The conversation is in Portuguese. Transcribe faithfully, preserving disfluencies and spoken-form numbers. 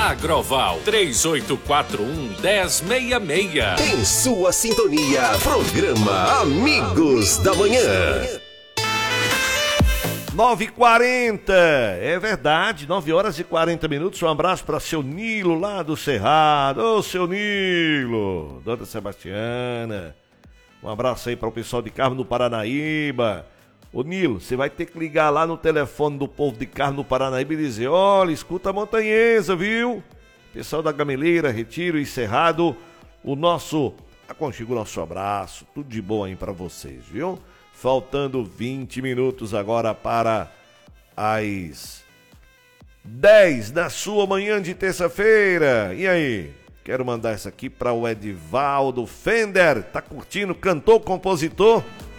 Agroval, três oito quatro um, um zero seis seis. Em sua sintonia, programa Amigos da Manhã. nove e quarenta, é verdade, nove horas e quarenta minutos. Um abraço para seu Nilo lá do Cerrado. Ô, seu Nilo, Dona Sebastiana. Um abraço aí para o pessoal de Carmo do Paranaíba. Ô Nilo, você vai ter que ligar lá no telefone do povo de Carmo do Paranaíba e dizer: olha, escuta a Montanhesa, viu? Pessoal da Gameleira, Retiro e Cerrado, o nosso aconchego, o nosso abraço, tudo de bom aí para vocês, viu? Faltando vinte minutos agora para as dez da sua manhã de terça-feira. E aí? Quero mandar essa aqui para o Edivaldo Fender. Tá curtindo? Cantor, compositor?